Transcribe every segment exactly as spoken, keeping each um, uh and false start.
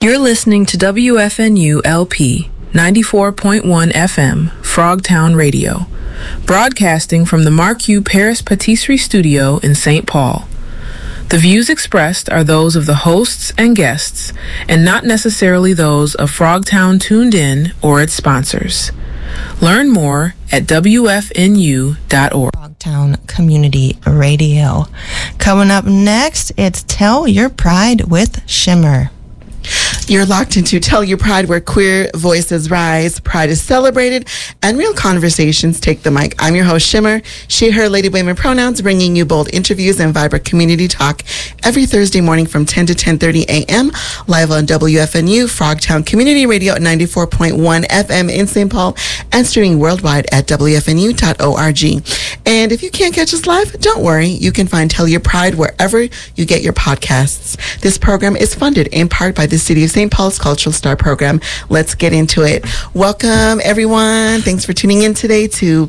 You're listening to W F N U L P ninety-four point one F M, Frogtown Radio, broadcasting from the Marque Paris Patisserie Studio in Saint Paul. The views expressed are those of the hosts and guests, and not necessarily those of Frogtown Tuned In or its sponsors. Learn more at W F N U dot org. Frogtown Community Radio. Coming up next, it's Tell Your Pride with Shimmer. You're locked into Tell Your Pride, where queer voices rise, pride is celebrated, and real conversations take the mic. I'm your host, Shimmer, she, her, lady, women pronouns, bringing you bold interviews and vibrant community talk every Thursday morning from ten to ten thirty a.m. live on W F N U, Frogtown Community Radio at ninety-four point one F M in Saint Paul, and streaming worldwide at W F N U dot org. And if you can't catch us live, don't worry. You can find Tell Your Pride wherever you get your podcasts. This program is funded in part by the City of Saint Paul's Cultural Star Program. Let's get into it. Welcome, everyone. Thanks for tuning in today to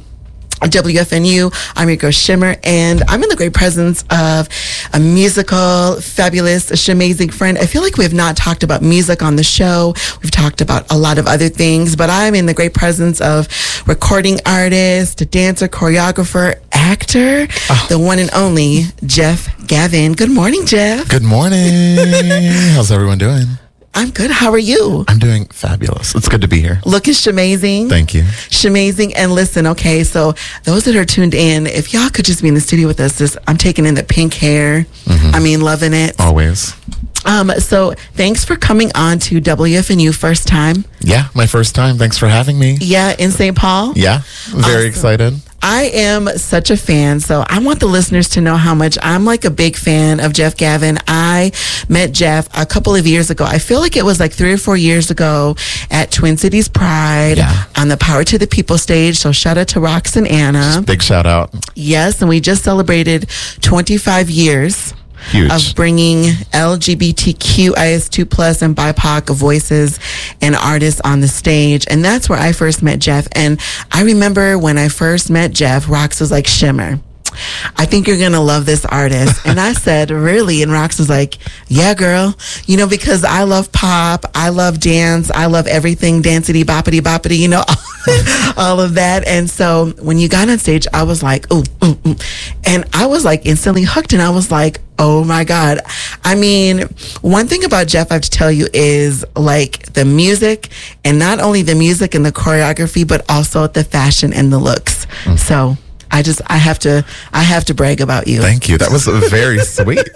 W F N U. I'm your girl Shimmer, and I'm in the great presence of a musical, fabulous, amazing friend. I feel like we have not talked about music on the show. We've talked about a lot of other things, but I'm in the great presence of recording artist, dancer, choreographer, actor, oh. the one and only Jeff Gavin. Good morning, Jeff. Good morning. How's everyone doing? I'm good. How are you? I'm doing fabulous. It's good to be here. Looking shamazing. Thank you. Shamazing. And listen, okay, so those that are tuned in, if y'all could just be in the studio with us, this, I'm taking in the pink hair. Mm-hmm. I mean, loving it. Always. Um, so thanks for coming on to W F N U first time. Yeah, my first time. Thanks for having me. Yeah, in Saint Paul. Yeah, very awesome. Excited. I am such a fan, so I want the listeners to know how much I'm like a big fan of Jeff Gavin. I met Jeff a couple of years ago. I feel like it was like three or four years ago at Twin Cities Pride yeah. on the Power to the People stage. So shout out to Rox and Anna. Just big shout out. Yes, and we just celebrated twenty-five years. Huge. Of bringing L G B T Q I S two plus and B I P O C voices and artists on the stage. And that's where I first met Jeff. And I remember when I first met Jeff, Rox was like, Shimmer, I think you're going to love this artist. And I said, really? And Rox was like, yeah, girl. You know, because I love pop. I love dance. I love everything. Dancity, boppity, boppity, you know, all of that. And so when you got on stage, I was like, ooh, ooh, ooh. And I was like instantly hooked. And I was like, oh my God. I mean, one thing about Jeff I have to tell you is like the music, and not only the music and the choreography, but also the fashion and the looks. Mm. So I just, I have to, I have to brag about you. Thank you. That was very sweet.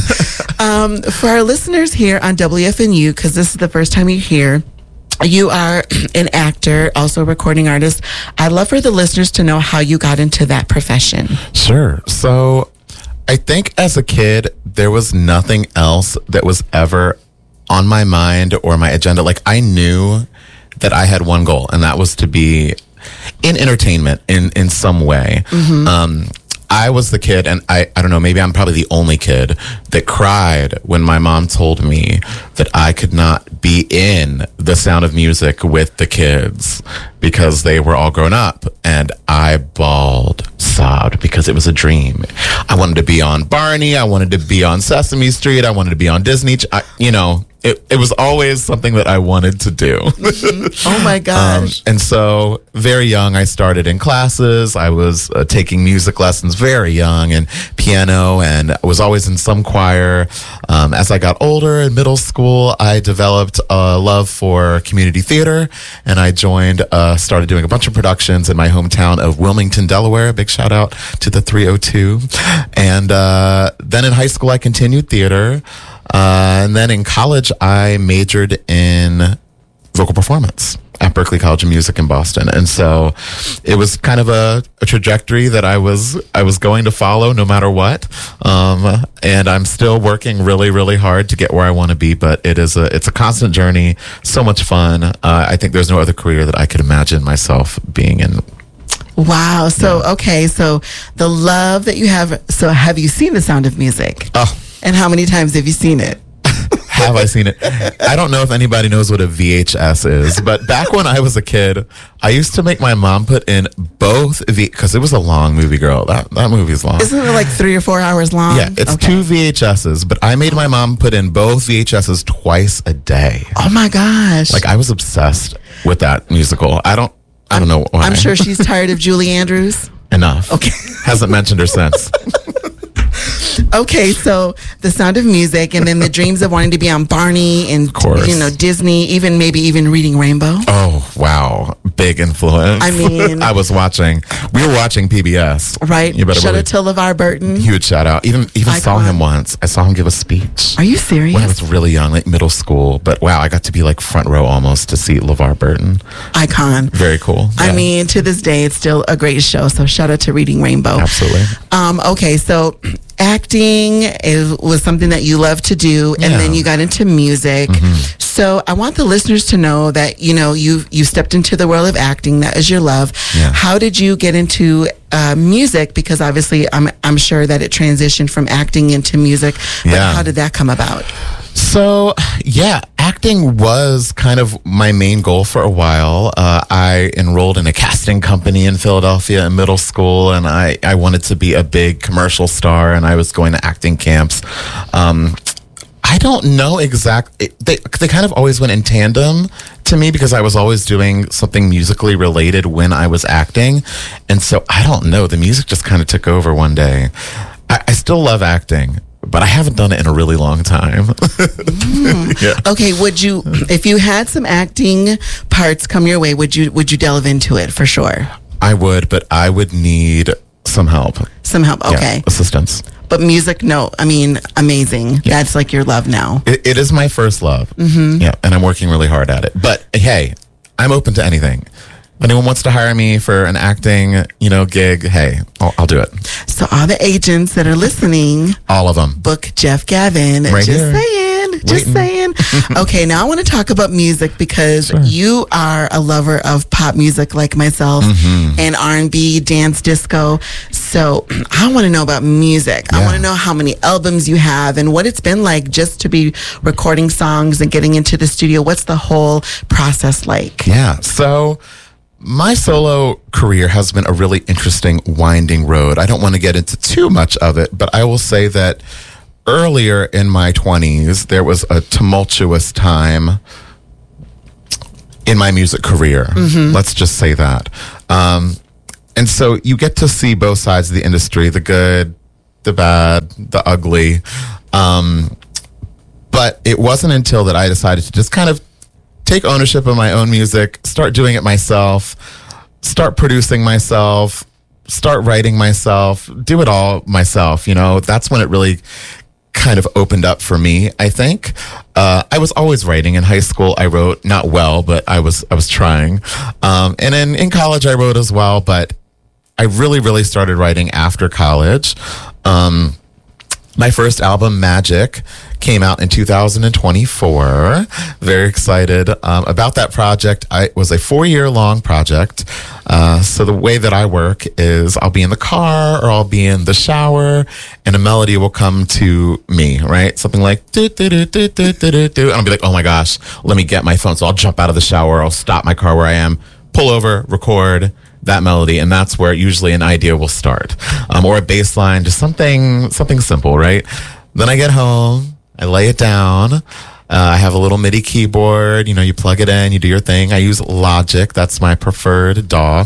um, for our listeners here on W F N U, because this is the first time you're here, you are an actor, also a recording artist. I'd love for the listeners to know how you got into that profession. Sure. So I think as a kid, there was nothing else that was ever on my mind or my agenda. Like I knew that I had one goal, and that was to be in entertainment in, in some way. Mm-hmm. Um, I was the kid, and I, I don't know, maybe I'm probably the only kid that cried when my mom told me that I could not be in The Sound of Music with the kids because they were all grown up. And I bawled, sobbed, because it was a dream. I wanted to be on Barney. I wanted to be on Sesame Street. I wanted to be on Disney. I, you know, It it was always something that I wanted to do. Mm-hmm. Oh my gosh. Um, and so very young, I started in classes. I was uh, taking music lessons very young, and piano, and I was always in some choir. Um, as I got older in middle school, I developed a love for community theater, and I joined, uh, started doing a bunch of productions in my hometown of Wilmington, Delaware. Big shout out to the three oh two. And uh, then in high school, I continued theater. Uh, and then in college, I majored in vocal performance at Berklee College of Music in Boston. And so it was kind of a, a trajectory that I was I was going to follow no matter what. Um, and I'm still working really, really hard to get where I want to be. But it is a it's a constant journey, so much fun. Uh, I think there's no other career that I could imagine myself being in. Wow. So, yeah. Okay. So the love that you have. So have you seen The Sound of Music? Oh. And how many times have you seen it? Have I seen it? I don't know if anybody knows what a V H S is, but back when I was a kid, I used to make my mom put in both V because it was a long movie, girl. That that movie's long. Isn't it like three or four hours long? Yeah, it's Okay. two V H S's, but I made my mom put in both V H S's twice a day. Oh my gosh. Like I was obsessed with that musical. I don't I don't know why. I'm sure she's tired of Julie Andrews. Enough. Okay. Hasn't mentioned her since. Okay, so The Sound of Music, and then the dreams of wanting to be on Barney and course. you know Disney, even maybe even Reading Rainbow. Oh, wow. Big influence. I mean- I was watching, we were watching P B S. Right? You better Shout believe. out to LeVar Burton. Huge shout out. Even even saw Icon. him once. I saw him give a speech. Are you serious? When I was really young, like middle school. But wow, I got to be like front row almost to see LeVar Burton. Icon. Very cool. I Yeah. mean, to this day, it's still a great show. So shout out to Reading Rainbow. Absolutely. Um, okay, so acting is, was something that you loved to do, and Yeah. then you got into music. So I want the listeners to know that you know you you stepped into the world of acting. That is your love. Yeah. How did you get into uh, music? Because obviously, I'm I'm sure that it transitioned from acting into music. But Yeah. how did that come about? So, yeah, acting was kind of my main goal for a while. Uh, I enrolled in a casting company in Philadelphia in middle school, and I, I wanted to be a big commercial star, and I was going to acting camps. Um, I don't know exactly. They, they kind of always went in tandem to me because I was always doing something musically related when I was acting. And so I don't know. The music just kind of took over one day. I, I still love acting, but I haven't done it in a really long time. Yeah. Okay, would you, if you had some acting parts come your way, would you would you delve into it for sure? I would, but I would need some help. Some help, Yeah, okay. assistance. But music, no. I mean, amazing. That's like your love now. It, it is my first love. Mm-hmm. Yeah, and I'm working really hard at it. But hey, I'm open to anything. If anyone wants to hire me for an acting, you know, gig, hey, I'll, I'll do it. So all the agents that are listening, All of them. book Jeff Gavin. Right just here. saying. Just Waiting. saying. Okay, now I want to talk about music because you are a lover of pop music like myself Mm-hmm. and R and B, dance, disco. So I want to know about music. I Yeah. want to know how many albums you have and what it's been like just to be recording songs and getting into the studio. What's the whole process like? Yeah. So my solo career has been a really interesting, winding road. I don't want to get into too much of it, but I will say that earlier in my twenties, there was a tumultuous time in my music career. Let's just say that. Um, and so you get to see both sides of the industry, the good, the bad, the ugly. Um, but it wasn't until that I decided to just kind of take ownership of my own music, start doing it myself, start producing myself, start writing myself, do it all myself. You know, that's when it really kind of opened up for me, I think. Uh, I was always writing. In high school, I wrote, not well, but I was I was trying. Um, and in, in college, I wrote as well, but I really, really started writing after college. Um, my first album, Magic, came out in two thousand twenty-four. Very excited um, about that project. I, it was a four-year long project. Uh, so the way that I work is I'll be in the car or I'll be in the shower and a melody will come to me, right? Something like, do, do, do, do, do, do, do, do. And I'll be like, oh my gosh, let me get my phone. So I'll jump out of the shower. I'll stop my car where I am, pull over, record that melody, and that's where usually an idea will start, um, or a bass line, just something something simple, right? Then I get home, I lay it down. Uh, I have a little MIDI keyboard. You know, you plug it in, you do your thing. I use Logic, that's my preferred D A W,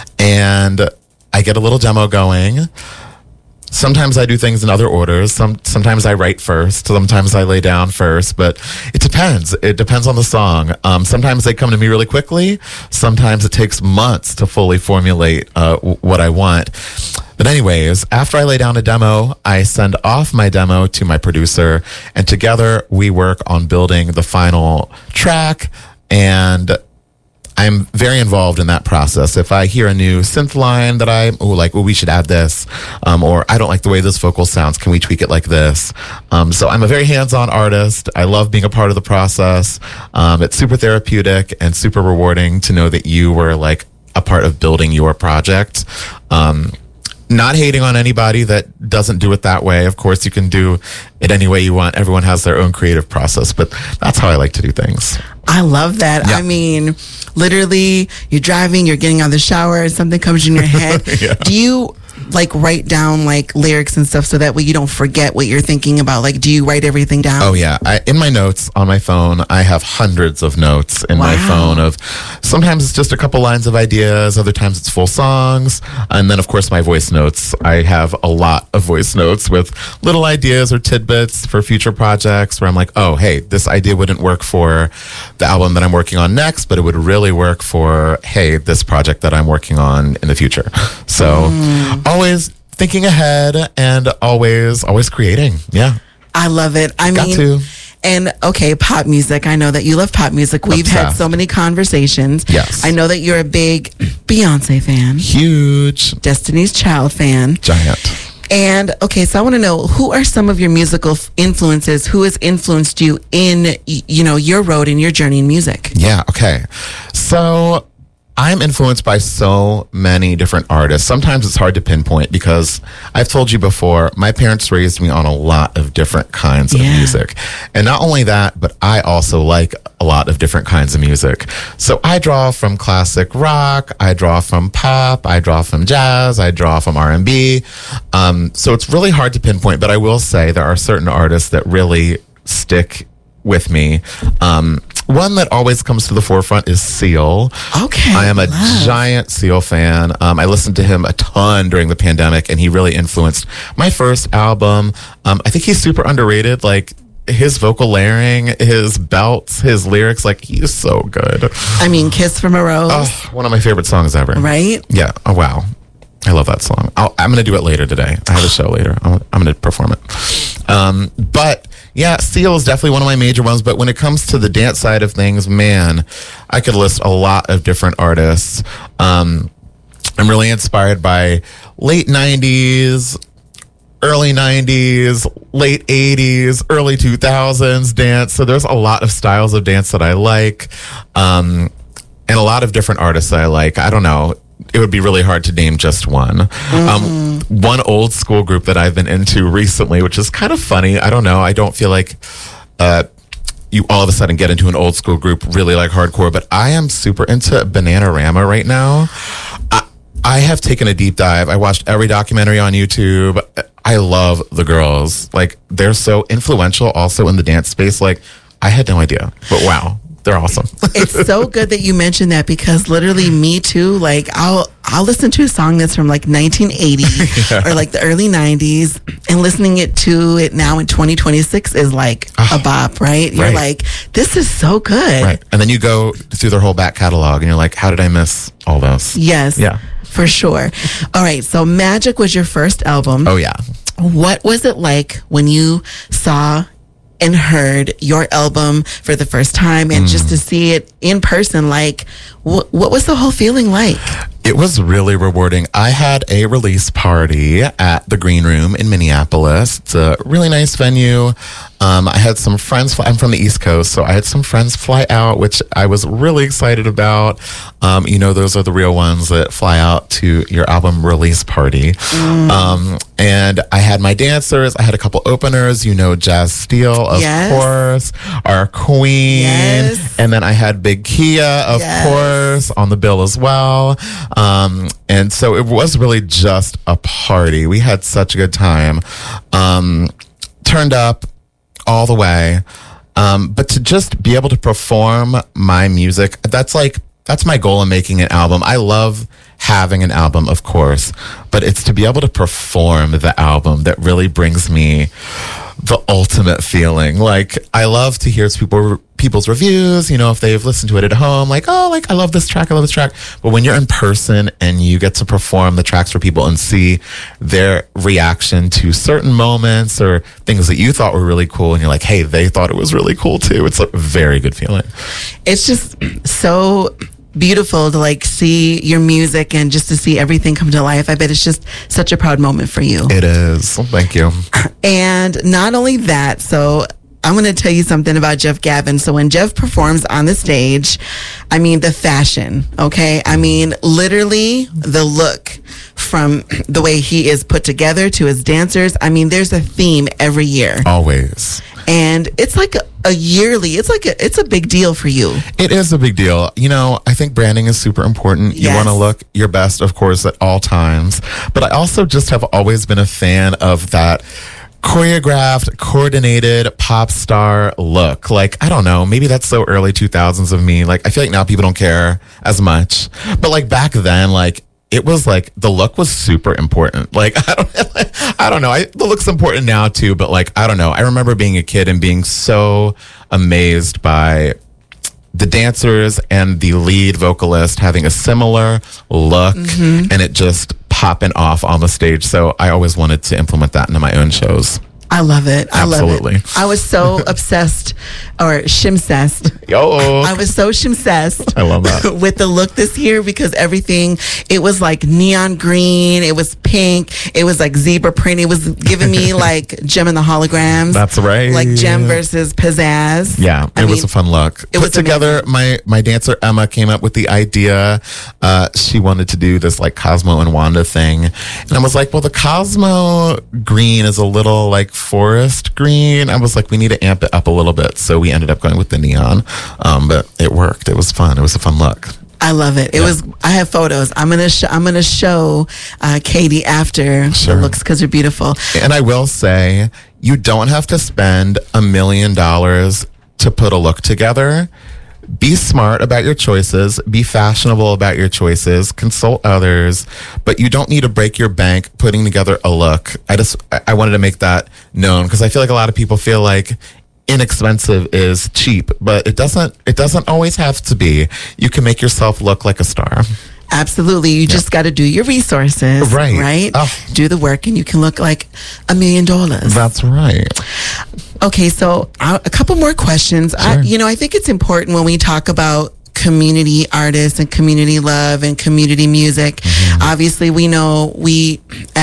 and I get a little demo going. Sometimes I do things in other orders. Some sometimes I write first. Sometimes I lay down first. But it depends. It depends on the song. Um, sometimes they come to me really quickly. Sometimes it takes months to fully formulate uh, w- what I want. But anyways, after I lay down a demo, I send off my demo to my producer, and together we work on building the final track. And I'm very involved in that process. If I hear a new synth line that I, oh, like, oh, we should add this, um, or I don't like the way this vocal sounds, can we tweak it like this? Um, so I'm a very hands-on artist. I love being a part of the process. Um, it's super therapeutic and super rewarding to know that you were like a part of building your project. Um, not hating on anybody that doesn't do it that way. Of course, you can do it any way you want. Everyone has their own creative process, but that's how I like to do things. I love that. Yeah. I mean, literally, you're driving, you're getting out of the shower, and something comes in your head. Yeah. Do you like write down like lyrics and stuff so that way you don't forget what you're thinking about? Like, do you write everything down? Oh yeah, I, in my notes on my phone, I have hundreds of notes in my Wow. phone of, sometimes it's just a couple lines of ideas, other times it's full songs, and then of course my voice notes. I have a lot of voice notes with little ideas or tidbits for future projects where I'm like, oh hey, this idea wouldn't work for the album that I'm working on next, but it would really work for, hey, this project that I'm working on in the future. So Mm. always thinking ahead and always, always creating. Yeah. I love it. I Got mean, to. and okay, pop music. I know that you love pop music. We've had Obsessed. so many conversations. Yes. I know that you're a big Beyonce fan, Huge. Destiny's Child fan. Giant. And okay, so I want to know, who are some of your musical f- influences? Who has influenced you in, y- you know, your road and your journey in music? Yeah, okay. So I'm influenced by so many different artists. Sometimes it's hard to pinpoint because I've told you before, my parents raised me on a lot of different kinds of Yeah. music. And not only that, but I also like a lot of different kinds of music. So I draw from classic rock, I draw from pop, I draw from jazz, I draw from R and B. Um, so it's really hard to pinpoint, but I will say there are certain artists that really stick with me. Um, one that always comes to the forefront is Seal. Okay. I am a love. giant Seal fan. Um, I listened to him a ton during the pandemic, and he really influenced my first album. Um, I think he's super underrated. Like, his vocal layering, his belts, his lyrics, like, he is so good. I mean, Kiss from a Rose, Oh, one of my favorite songs ever. right? Yeah. Oh, wow. I love that song. I'll, I'm going to do it later today. I have a show later. I'm, I'm going to perform it. Um, but yeah, Seal is definitely one of my major ones. But when it comes to the dance side of things, man, I could list a lot of different artists. Um, I'm really inspired by late nineties, early nineties, late eighties, early two thousands dance. So there's a lot of styles of dance that I like. Um, and a lot of different artists that I like. I don't know. It would be really hard to name just one. Mm-hmm. Um, one old school group that I've been into recently, which is kind of funny. I don't know. I don't feel like uh, you all of a sudden get into an old school group really like hardcore, but I am super into Bananarama right now. I, I have taken a deep dive. I watched every documentary on YouTube. I love the girls. Like, they're so influential also in the dance space. Like, I had no idea, but wow. They're awesome. It's so good that you mentioned that, because literally me too, like I'll I'll listen to a song that's from like nineteen eighty yeah. or like the early nineties, and listening it to it now in twenty twenty-six is like oh, a bop, right? You're right. like, this is so good. Right. And then you go through their whole back catalog and you're like, how did I miss all those? Yes. Yeah. For sure. All right. So Magic was your first album. Oh, yeah. What was it like when you saw and heard your album for the first time, and mm. just to see it in person? Like, wh- what was the whole feeling like? It was really rewarding. I had a release party at the Green Room in Minneapolis. It's a really nice venue. Um, I had some friends, fly, I'm from the East Coast, so I had some friends fly out, which I was really excited about. Um, you know, those are the real ones that fly out to your album release party. Mm. Um, and I had my dancers. I had a couple openers, you know, Jazz Steele, of yes. course, our queen. Yes. And then I had Big Kia, of yes. course, on the bill as well. Um, and so it was really just a party. We had such a good time. Um, turned up all the way. Um, but to just be able to perform my music, that's like, that's my goal in making an album. I love having an album, of course, but it's to be able to perform the album that really brings me the ultimate feeling. Like, I love to hear people people's reviews, you know, if they've listened to it at home, like, oh, like, I love this track, I love this track. But when you're in person and you get to perform the tracks for people and see their reaction to certain moments or things that you thought were really cool, and you're like, hey, they thought it was really cool too, it's a very good feeling. It's just so beautiful to like see your music and just to see everything come to life. I bet it's just such a proud moment for you. It is. Well, thank you. And not only that, so I'm going to tell you something about Jeff Gavin. So when Jeff performs on the stage, I mean, the fashion, okay? I mean, literally the look from the way he is put together to his dancers. I mean, there's a theme every year. Always. And it's like a, a yearly, it's like a, it's a big deal for you. It is a big deal. You know, I think branding is super important. You Yes. want to look your best, of course, at all times. But I also just have always been a fan of that choreographed, coordinated pop star look. Like, I don't know, maybe that's so early two thousands of me. Like, I feel like now people don't care as much. But like back then, like, it was like the look was super important. Like, I don't, I don't know. I, the look's important now too, but like, I don't know. I remember being a kid and being so amazed by the dancers and the lead vocalist having a similar look and it just popping off on the stage. So I always wanted to implement that into my own shows. I love it. I Absolutely. love it. I was so obsessed or shimsessed. Yo. I was so shimsessed. I love that. With the look this year because everything, it was like neon green, it was pink, it was like zebra print. It was giving me like Gem and the Holograms. That's right. Like Gem versus Pizzazz. Yeah, I it was mean, a fun look. it Put was together, my my dancer Emma came up with the idea. Uh, she wanted to do this like Cosmo and Wanda thing, and I was like, well, the Cosmo green is a little like forest green. I was like, we need to amp it up a little bit, so we ended up going with the neon. Um, but it worked. It was fun. It was a fun look. I love it. It Yeah. was. I have photos. I'm gonna. Sh- I'm gonna show uh, Katie after Sure. the looks because they're beautiful. And I will say, you don't have to spend a million dollars to put a look together. Be smart about your choices. Be fashionable about your choices. Consult others, but you don't need to break your bank putting together a look. I just, I I wanted to make that known because I feel like a lot of people feel like inexpensive is cheap, but it doesn't, it doesn't always have to be. You can make yourself look like a star. Absolutely. You just got to do your resources. Right. Right. Oh. Do the work, and you can look like a million dollars. That's right. Okay, so uh, a couple more questions. I, Sure. you know, I think it's important when we talk about community artists and community love and community music. Mm-hmm. Obviously, we know we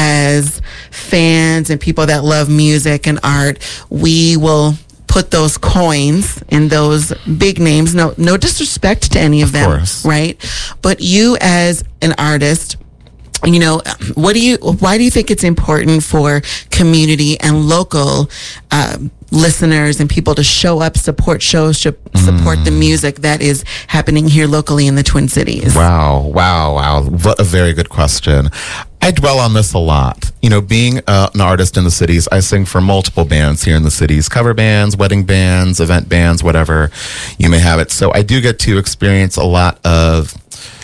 as fans and people that love music and art, we will put those coins in those big names. No, no disrespect to any of, Of them, course. right? But you as an artist, you know, what do you, why do you think it's important for community and local uh, listeners and people to show up, support shows, sh- support Mm. the music that is happening here locally in the Twin Cities? Wow, wow, wow. What a very good question. I dwell on this a lot. You know, being uh, an artist in the cities, I sing for multiple bands here in the cities, cover bands, wedding bands, event bands, whatever you may have it. So I do get to experience a lot of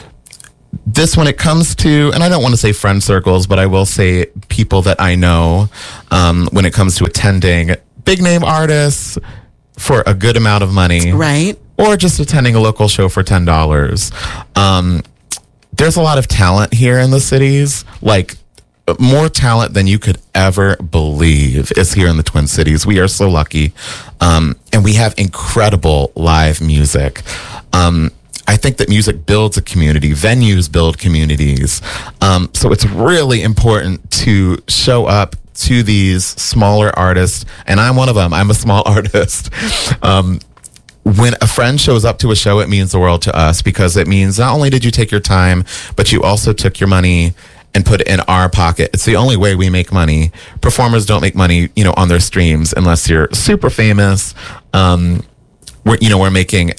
this when it comes to, and I don't want to say friend circles, but I will say people that I know um, when it comes to attending big name artists for a good amount of money. Right. Or just attending a local show for ten dollars. Um, there's a lot of talent here in the cities, like more talent than you could ever believe is here in the Twin Cities. We are so lucky. Um, and we have incredible live music. Um, I think that music builds a community. Venues build communities. Um, so it's really important to show up to these smaller artists. And I'm one of them. I'm a small artist. Um, when a friend shows up to a show, it means the world to us because it means not only did you take your time, but you also took your money and put it in our pocket. It's the only way we make money. Performers don't make money, you know, on their streams unless you're super famous. Um, we're, you know, we're making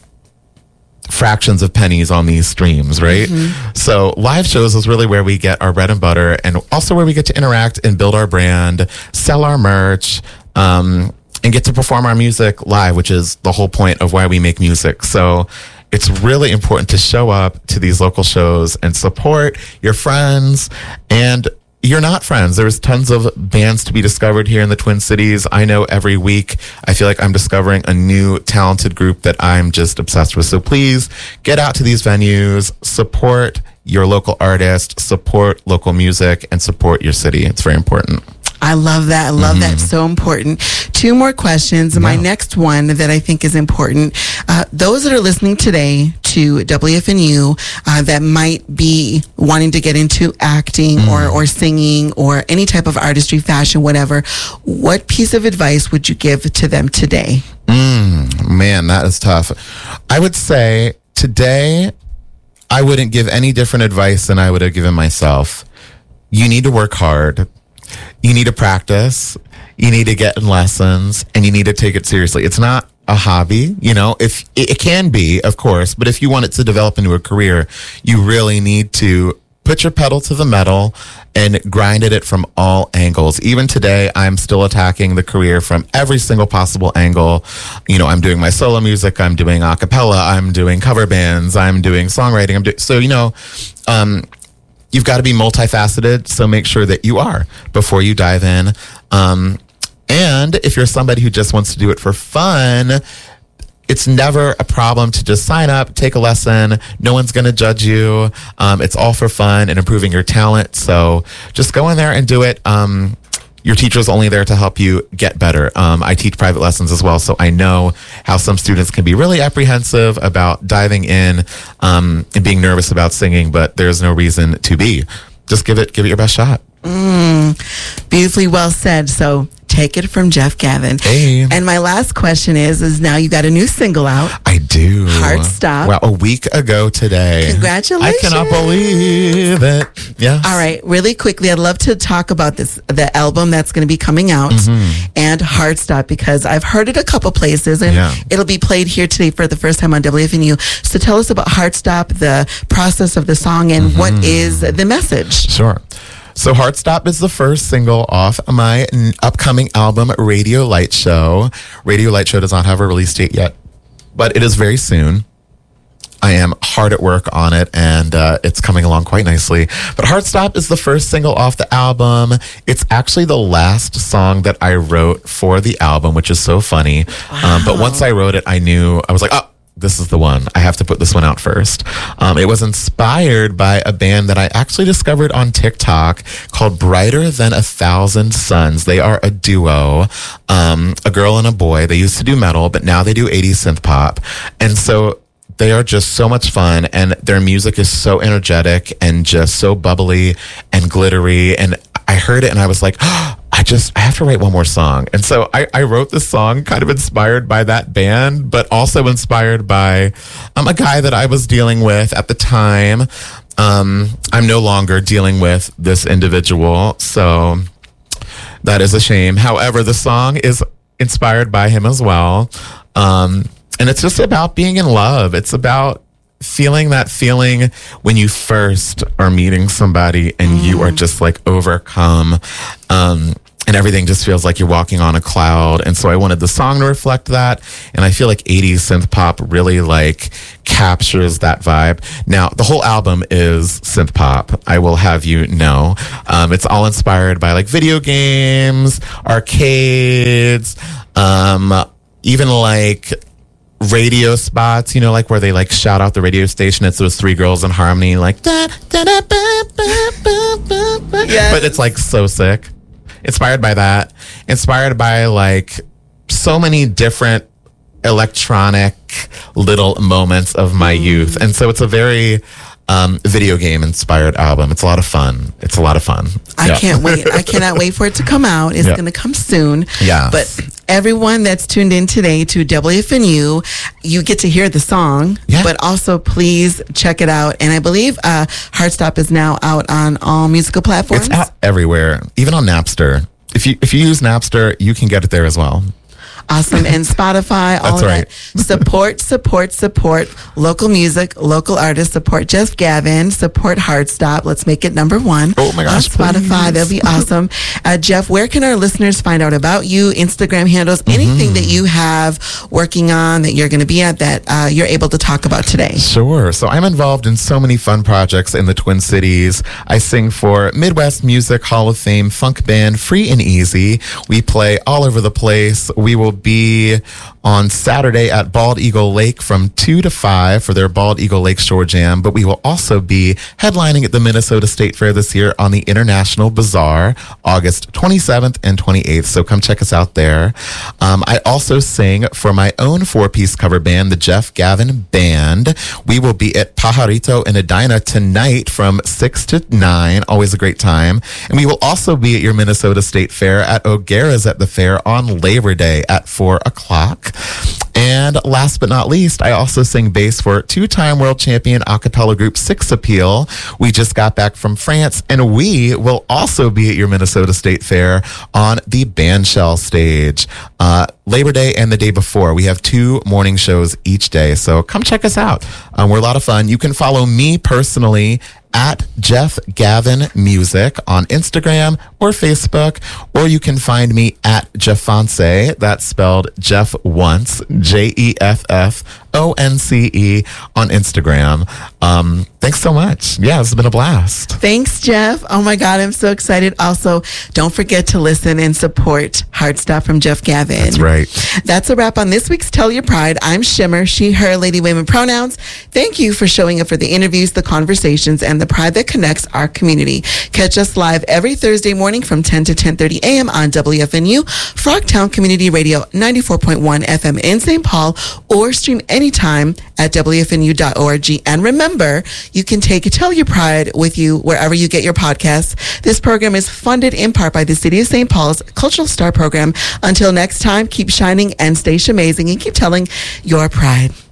fractions of pennies on these streams, right? Mm-hmm. So live shows is really where we get our bread and butter and also where we get to interact and build our brand, sell our merch, um, and get to perform our music live, which is the whole point of why we make music. So it's really important to show up to these local shows and support your friends and you're not friends. There's tons of bands to be discovered here in the Twin Cities. I know every week I feel like I'm discovering a new talented group that I'm just obsessed with. So please get out to these venues, support your local artist, support local music, and support your city. It's very important. I love that. I love that. So important. Two more questions. My Yeah. next one that I think is important. Uh, those that are listening today to W F N U uh, that might be wanting to get into acting or, or singing or any type of artistry, fashion, whatever, what piece of advice would you give to them today? Mm, man, that is tough. I would say today, I wouldn't give any different advice than I would have given myself. you need to work hard. You need to practice. You need to get in lessons, and you need to take it seriously. It's not a hobby, you know, if it, it can be, of course, but if you want it to develop into a career, you really need to put your pedal to the metal and grind at it from all angles. Even today, I'm still attacking the career from every single possible angle. You know, I'm doing my solo music, I'm doing a cappella, I'm doing cover bands, I'm doing songwriting. I'm do- so, you know, um, you've got to be multifaceted. So make sure that you are before you dive in. Um, And if you're somebody who just wants to do it for fun, it's never a problem to just sign up, take a lesson. No one's going to judge you. Um, it's all for fun and improving your talent. So just go in there and do it. Um, your teacher's only there to help you get better. Um, I teach private lessons as well, so I know how some students can be really apprehensive about diving in um, and being nervous about singing, but there's no reason to be. Just give it, give it your best shot. Mm, beautifully well said. So take it from Jeff Gavin. Hey. And my last question is, is now you got a new single out. I do. Heart Stop. Well, a week ago today. Congratulations. I cannot believe it. Yes. All right. Really quickly, I'd love to talk about this, the album that's going to be coming out mm-hmm. and Heart Stop, because I've heard it a couple places and yeah. it'll be played here today for the first time on W F N U. So tell us about Heart Stop, the process of the song, and mm-hmm. what is the message? Sure. So Heart Stop is the first single off my n- upcoming album, Radio Light Show. Radio Light Show does not have a release date yet, but it is very soon. I am hard at work on it, and uh, it's coming along quite nicely. But Heart Stop is the first single off the album. It's actually the last song that I wrote for the album, which is so funny. Wow. Um, but once I wrote it, I knew, I was like, oh, this is the one. I have to put this one out first. Um, it was inspired by a band that I actually discovered on TikTok called Brighter Than a Thousand Suns. They are a duo, um, a girl and a boy. They used to do metal, but now they do eighties synth pop. And so they are just so much fun, and their music is so energetic and just so bubbly and glittery. And I heard it and I was like, oh, I just, I have to write one more song. And so I, I wrote this song kind of inspired by that band, but also inspired by um, a guy that I was dealing with at the time. Um, I'm no longer dealing with this individual, so that is a shame. However, the song is inspired by him as well. Um, and it's just about being in love. It's about feeling that feeling when you first are meeting somebody and mm. you are just like overcome, um, and everything just feels like you're walking on a cloud. And so I wanted the song to reflect that. And I feel like eighties synth pop really like captures that vibe. Now, the whole album is synth pop, I will have you know. Um, it's all inspired by like video games, arcades, um, even like radio spots, you know, like where they like shout out the radio station. It's those three girls in harmony, like da, da, da, ba, ba, ba, ba, ba. Yes. But it's like so sick. Inspired by that. Inspired by like so many different electronic little moments of my mm. youth. And so it's a very um, video game inspired album. It's a lot of fun. It's a lot of fun. I yeah. can't wait. I cannot wait for it to come out. It's yeah. going to come soon. Yeah. But everyone that's tuned in today to W F N U, you get to hear the song, yeah. but also please check it out. And I believe uh, Heart Stop is now out on all musical platforms. It's out everywhere, even on Napster. If you if you use Napster, you can get it there as well. Awesome. And Spotify, all That's of right. that. Support, support, support local music, local artists. Support Jeff Gavin. Support Heart Stop. Let's make it number one. Oh my gosh, on Spotify. Please. That'll be awesome. Uh, Jeff, where can our listeners find out about you? Instagram handles, anything mm-hmm. that you have working on that you're going to be at that uh, you're able to talk about today? Sure. So I'm involved in so many fun projects in the Twin Cities. I sing for Midwest Music Hall of Fame funk band Free and Easy. We play all over the place. We will be on Saturday at Bald Eagle Lake from two to five for their Bald Eagle Lake Shore Jam, but we will also be headlining at the Minnesota State Fair this year on the International Bazaar, August twenty-seventh and twenty-eighth, so come check us out there. Um, I also sing for my own four-piece cover band, the Jeff Gavin Band. We will be at Pajarito in Edina tonight from six to nine, always a great time, and we will also be at your Minnesota State Fair at O'Gara's at the fair on Labor Day at four o'clock. week. And last but not least, I also sing bass for two-time world champion a cappella group Six Appeal. We just got back from France, and we will also be at your Minnesota State Fair on the Bandshell stage. Uh, Labor Day and the day before. We have two morning shows each day, so come check us out. Um, we're a lot of fun. You can follow me personally at Jeff Gavin Music on Instagram or Facebook, or you can find me at Jeffonce. That's spelled Jeff Once, J E F F O N C E on Instagram. Um, thanks so much. Yeah, it's been a blast. Thanks, Jeff. Oh my God, I'm so excited. Also, don't forget to listen and support Hard Stuff from Jeff Gavin. That's right. That's a wrap on this week's Tell Your Pride. I'm Shimmer, she, her, lady, women pronouns. Thank you for showing up for the interviews, the conversations, and the pride that connects our community. Catch us live every Thursday morning from ten to ten thirty a.m. on W F N U, Frogtown Community Radio ninety-four point one F M in Saint Paul, or stream anytime at W F N U dot org. And remember, you can take Tell Your Pride with you wherever you get your podcasts. This program is funded in part by the City of Saint Paul's Cultural Star Program. Until next time, keep shining and stay amazing and keep telling your pride.